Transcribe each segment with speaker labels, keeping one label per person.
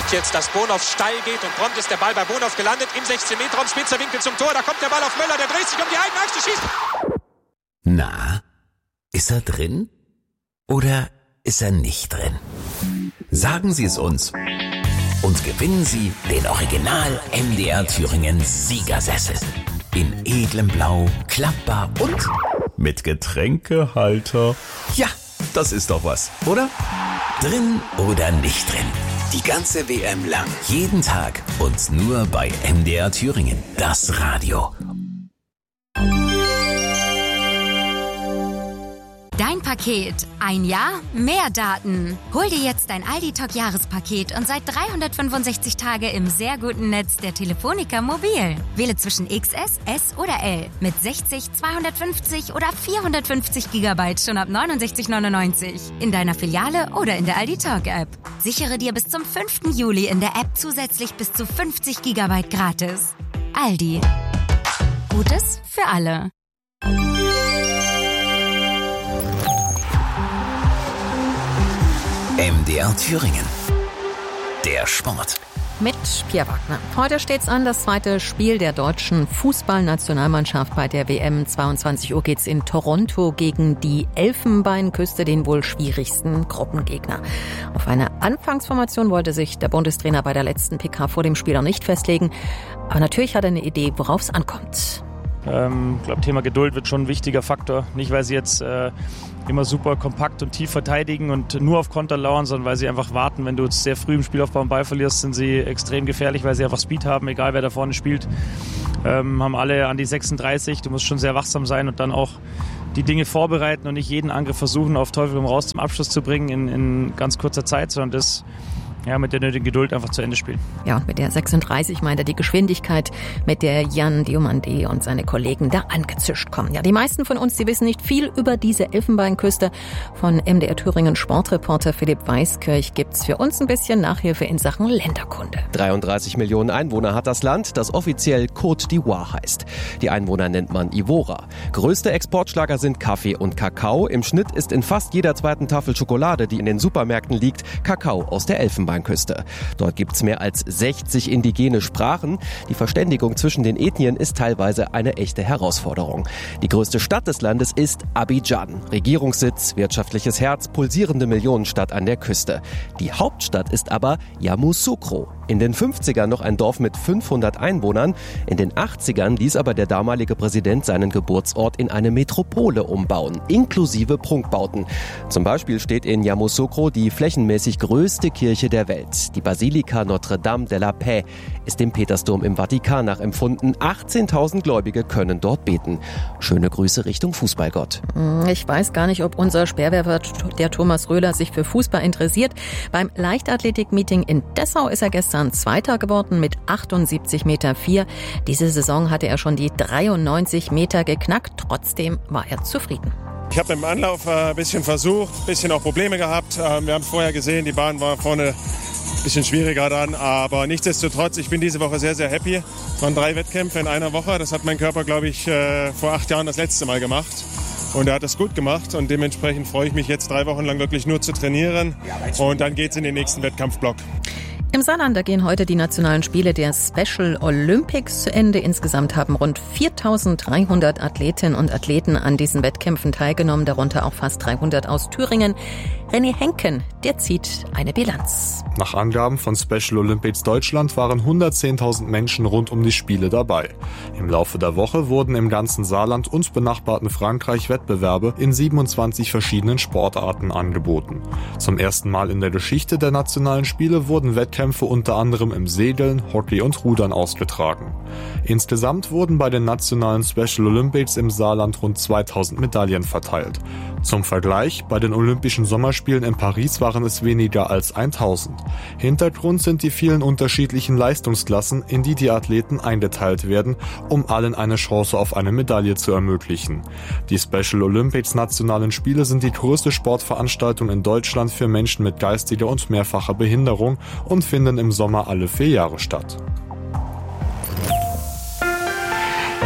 Speaker 1: sieht jetzt, dass Bonhoff steil geht und prompt ist der Ball bei Bonhoff gelandet im 16-Meter-Raum, spitzer Winkel zum Tor, da kommt der Ball auf Möller, der dreht sich um die eigene Achse, schießt.
Speaker 2: Na, ist er drin? Oder ist er nicht drin? Sagen Sie es uns und gewinnen Sie den Original MDR Thüringen Siegersessel. In edlem Blau, klappbar und mit Getränkehalter. Ja, das ist doch was, oder? Drin oder nicht drin? Die ganze WM lang, jeden Tag und nur bei MDR Thüringen, das Radio.
Speaker 3: Dein Paket. Ein Jahr, mehr Daten. Hol dir jetzt dein Aldi-Talk-Jahrespaket und seit 365 Tage im sehr guten Netz der Telefonica Mobil. Wähle zwischen XS, S oder L mit 60, 250 oder 450 GB schon ab 69,99 in deiner Filiale oder in der Aldi-Talk-App. Sichere dir bis zum 5. Juli in der App zusätzlich bis zu 50 GB gratis. Aldi. Gutes für alle.
Speaker 2: MDR Thüringen. Der Sport.
Speaker 4: Mit Pierre Wagner. Heute steht's an, das zweite Spiel der deutschen Fußballnationalmannschaft bei der WM. 22 Uhr geht's in Toronto gegen die Elfenbeinküste, den wohl schwierigsten Gruppengegner. Auf eine Anfangsformation wollte sich der Bundestrainer bei der letzten PK vor dem Spiel noch nicht festlegen. Aber natürlich hat er eine Idee, worauf es ankommt.
Speaker 5: Ich glaube, Thema Geduld wird schon ein wichtiger Faktor. Nicht, weil sie jetzt immer super kompakt und tief verteidigen und nur auf Konter lauern, sondern weil sie einfach warten. Wenn du jetzt sehr früh im Spielaufbau einen Ball verlierst, sind sie extrem gefährlich, weil sie einfach Speed haben, egal wer da vorne spielt. Haben alle an die 36. Du musst schon sehr wachsam sein und dann auch die Dinge vorbereiten und nicht jeden Angriff versuchen, auf Teufel komm raus zum Abschluss zu bringen in ganz kurzer Zeit, sondern das mit der nötigen Geduld einfach zu Ende spielen. Ja, und mit der 36 meint er die Geschwindigkeit, mit der Jan Diomande und seine Kollegen da angezischt kommen. Ja, die meisten von uns, die wissen nicht viel über diese Elfenbeinküste. Von MDR Thüringen Sportreporter Philipp Weiskirch gibt's für uns ein bisschen Nachhilfe in Sachen Länderkunde.
Speaker 6: 33 Millionen Einwohner hat das Land, das offiziell Côte d'Ivoire heißt. Die Einwohner nennt man Ivora. Größte Exportschlager sind Kaffee und Kakao. Im Schnitt ist in fast jeder zweiten Tafel Schokolade, die in den Supermärkten liegt, Kakao aus der Elfenbeinküste. Dort gibt's mehr als 60 indigene Sprachen. Die Verständigung zwischen den Ethnien ist teilweise eine echte Herausforderung. Die größte Stadt des Landes ist Abidjan. Regierungssitz, wirtschaftliches Herz, pulsierende Millionenstadt an der Küste. Die Hauptstadt ist aber Yamoussoukro. In den 50ern noch ein Dorf mit 500 Einwohnern. In den 80ern ließ aber der damalige Präsident seinen Geburtsort in eine Metropole umbauen, inklusive Prunkbauten. Zum Beispiel steht in Yamoussoukro die flächenmäßig größte Kirche der Welt. Die Basilika Notre-Dame de la Paix ist dem Petersdom im Vatikan nachempfunden. 18.000 Gläubige können dort beten. Schöne Grüße Richtung Fußballgott.
Speaker 4: Ich weiß gar nicht, ob unser Speerwerfer, der Thomas Röhler, sich für Fußball interessiert. Beim Leichtathletik-Meeting in Dessau ist er gestern Zweiter geworden mit 78,4 Meter. Diese Saison hatte er schon die 93 Meter geknackt. Trotzdem war er zufrieden.
Speaker 7: Ich habe im Anlauf ein bisschen versucht, ein bisschen auch Probleme gehabt. Wir haben es vorher gesehen, die Bahn war vorne ein bisschen schwieriger dann. Aber nichtsdestotrotz, ich bin diese Woche sehr, sehr happy. Es waren 3 Wettkämpfe in einer Woche. Das hat mein Körper, glaube ich, vor 8 Jahren das letzte Mal gemacht. Und er hat das gut gemacht und dementsprechend freue ich mich jetzt 3 Wochen lang wirklich nur zu trainieren. Und dann geht's in den nächsten Wettkampfblock.
Speaker 4: Im Saarland gehen heute die nationalen Spiele der Special Olympics zu Ende. Insgesamt haben rund 4.300 Athletinnen und Athleten an diesen Wettkämpfen teilgenommen, darunter auch fast 300 aus Thüringen. René Henken, der zieht eine Bilanz.
Speaker 8: Nach Angaben von Special Olympics Deutschland waren 110.000 Menschen rund um die Spiele dabei. Im Laufe der Woche wurden im ganzen Saarland und benachbarten Frankreich Wettbewerbe in 27 verschiedenen Sportarten angeboten. Zum ersten Mal in der Geschichte der nationalen Spiele wurden Wettkämpfe unter anderem im Segeln, Hockey und Rudern ausgetragen. Insgesamt wurden bei den nationalen Special Olympics im Saarland rund 2.000 Medaillen verteilt. Zum Vergleich, bei den Olympischen Sommerspielen in Paris waren es weniger als 1.000. Hintergrund sind die vielen unterschiedlichen Leistungsklassen, in die die Athleten eingeteilt werden, um allen eine Chance auf eine Medaille zu ermöglichen. Die Special Olympics nationalen Spiele sind die größte Sportveranstaltung in Deutschland für Menschen mit geistiger und mehrfacher Behinderung und finden im Sommer alle 4 Jahre statt.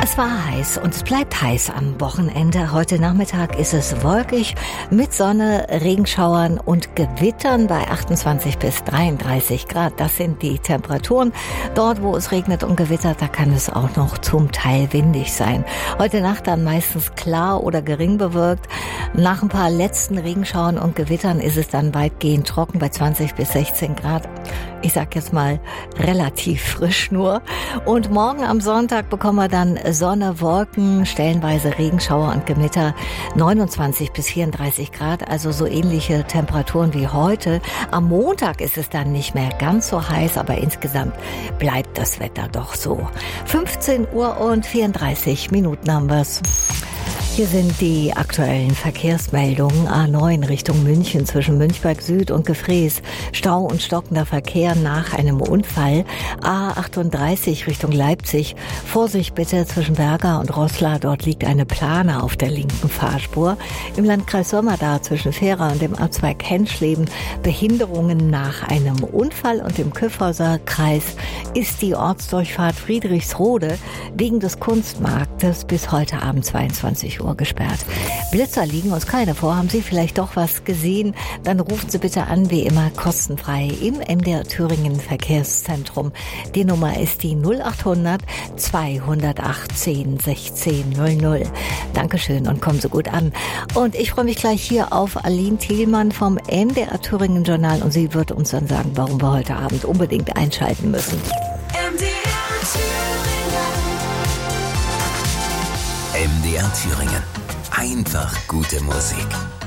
Speaker 9: Es war heiß und es bleibt heiß am Wochenende. Heute Nachmittag ist es wolkig mit Sonne, Regenschauern und Gewittern bei 28 bis 33 Grad. Das sind die Temperaturen. Dort, wo es regnet und gewittert, da kann es auch noch zum Teil windig sein. Heute Nacht dann meistens klar oder gering bewölkt. Nach ein paar letzten Regenschauern und Gewittern ist es dann weitgehend trocken bei 20 bis 16 Grad. Ich sag jetzt mal relativ frisch nur. Und morgen am Sonntag bekommen wir dann Sonne, Wolken, stellenweise Regenschauer und Gewitter, 29 bis 34 Grad, also so ähnliche Temperaturen wie heute. Am Montag ist es dann nicht mehr ganz so heiß, aber insgesamt bleibt das Wetter doch so. 15 Uhr und 34 Minuten haben wir's. Hier sind die aktuellen Verkehrsmeldungen. A9 Richtung München zwischen Münchberg Süd und Gefrees. Stau und stockender Verkehr nach einem Unfall. A38 Richtung Leipzig. Vorsicht bitte zwischen Berga und Roßla. Dort liegt eine Plane auf der linken Fahrspur. Im Landkreis Sömmerda zwischen Fehra und dem Abzweig Henschleben Behinderungen nach einem Unfall. Und im Kyffhäuser Kreis ist die Ortsdurchfahrt Friedrichsrode wegen des Kunstmarktes bis heute Abend 22 Uhr gesperrt. Blitzer liegen uns keine vor. Haben Sie vielleicht doch was gesehen? Dann rufen Sie bitte an, wie immer kostenfrei im MDR Thüringen Verkehrszentrum. Die Nummer ist die 0800 218 1600. Dankeschön und kommen Sie gut an. Und ich freue mich gleich hier auf Aline Thielmann vom MDR Thüringen Journal und sie wird uns dann sagen, warum wir heute Abend unbedingt einschalten müssen.
Speaker 2: MDR Thüringen. Einfach gute Musik.